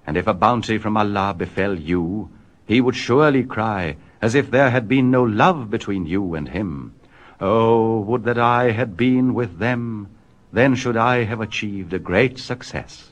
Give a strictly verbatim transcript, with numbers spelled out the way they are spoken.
And if a bounty from Allah befell you, he would surely cry, as if there had been no love between you and him. Oh, would that I had been with them, then should I have achieved a great success.